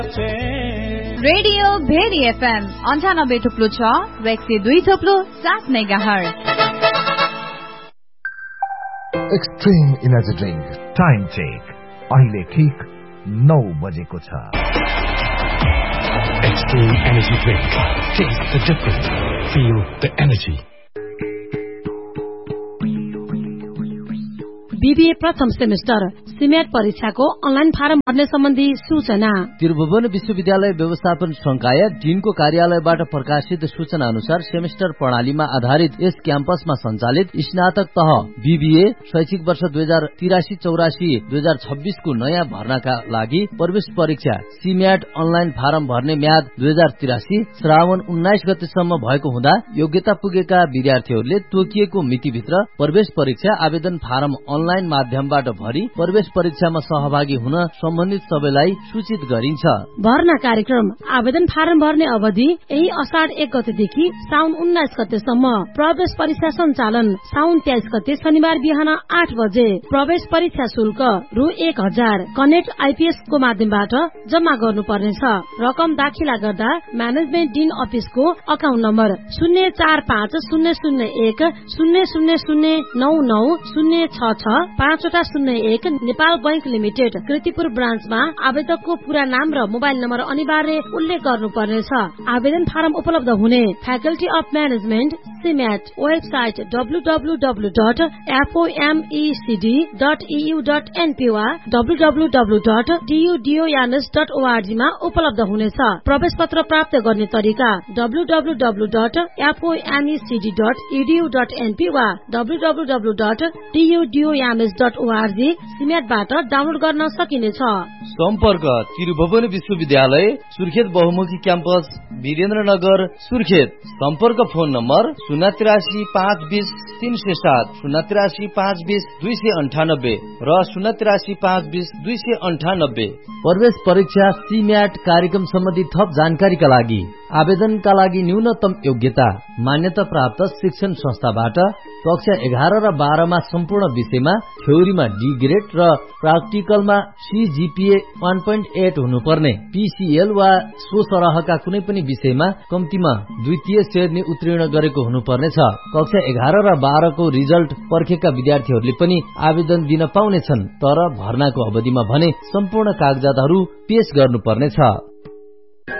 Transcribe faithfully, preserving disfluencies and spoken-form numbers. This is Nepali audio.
रेडियो भेरी एफएम अन्ठानब्बे थुप्लो छ र एक सय दुई थुप्लो सात megahertz. Extreme energy drink time check अहिले ठीक नौ बजेको छ। Extreme Energy Drink. Taste the difference. Feel the energy. BBA प्रथम सेमेस्टर सिमेट परीक्षाको अनलाइन फारम भर्ने सम्बन्धी सूचना। त्रिभुवन विश्वविद्यालय व्यवस्थापन संकाय डीनको कार्यालयबाट प्रकाशित सूचना अनुसार सेमेस्टर प्रणालीमा आधारित यस क्याम्पसमा सञ्चालित स्नातक तह बीबीए शैक्षिक वर्ष दुई हजार तिरासी चौरासी दुई हजार छब्बीसको नयाँ भर्नाका लागि प्रवेश परीक्षा सिम्याट अनलाइन फारम भर्ने म्याद दुई हजार तिरासी श्रावण उन्नाइस गतेसम्म भएको हुँदा योग्यता पुगेका विद्यार्थीहरूले तोकिएको मितिभित्र प्रवेश परीक्षा आवेदन फारम अनलाइन माध्यमबाट भरी प्रवेश परीक्षामा सहभागी हुन सम्बन्धित सबैलाई सूचित गरिन्छ। भर्ना कार्यक्रम आवेदन फारम भर्ने अवधि यही असाढ एक गतेदेखि साउन उन्नाइस गतेसम्म। प्रवेश परीक्षा सञ्चालन साउन तेइस गते शनिबार बिहान आठ बजे। प्रवेश परीक्षा शुल्क रु एक हजार कनेक्ट आइपीएस को माध्यमबाट जम्मा गर्नुपर्नेछ। रकम दाखिला गर्दा म्यानेजमेन्ट डिन अफिसको अकाउन्ट नम्बर शून्य चार पाँच शून्य शून्य एक शून्य शून्य शून्य नौ नौ शून्य छ छ पाँचवटा शून्य एक नेपाल बैंक लिमिटेड कृतिपुर ब्रान्चमा आवेदकको पूरा नाम र मोबाइल नम्बर अनिवार्य उल्लेख गर्नुपर्नेछ। आवेदन फारम उपलब्ध हुने faculty of management CMAT website W W W dot एफओएमईसीडी dot इयु dot NP वा W W W dot टीयूडीओयानस dot ORG मा उपलब्ध हुनेछ। प्रवेश पत्र प्राप्त गर्ने तरिका W W W dot एफओएमईसीडी dot edu dot NP वा W W W dot टीयूडीओयानस dot ORG सिम्याटबाट download गर्न सकिनेछ। सम्पर्क त्रिभुवन विश्वविद्यालय सुर्खेत बहुमुखी क्याम्पस वीरेन्द्रनगर सुर्खेत। सम्पर्क फोन नम्बर शून्य तिरासी पाँच बीस तीन सय सात शून्य तिरासी पाँच बीस दुई सय अन्ठानब्बे र शून्य तिरासी पाँच बीस दुई सय अन्ठानब्बे। प्रवेश परीक्षा सिम्याट कार्यक्रम सम्बन्धी थप जानकारीका लागि आवेदनका लागि न्यूनतम योग्यता मान्यता प्राप्त शिक्षण संस्थाबाट कक्षा एघार र बाह्रमा सम्पूर्ण विषयमा थ्योरीमा डी ग्रेड र प्राक्टिकलमा सीजीपीए वान पोइन्ट एट हुनुपर्ने, पीसीएल वा सो सरहका कुनै पनि विषयमा कम्तीमा द्वितीय श्रेणी उत्तीर्ण गरेको हुनुपर्नेछ। कक्षा एघार र बाह्रको रिजल्ट पर्खेका विद्यार्थीहरूले पनि आवेदन दिन पाउनेछन्, तर भर्नाको अवधिमा भने सम्पूर्ण कागजातहरू पेश गर्नुपर्नेछ।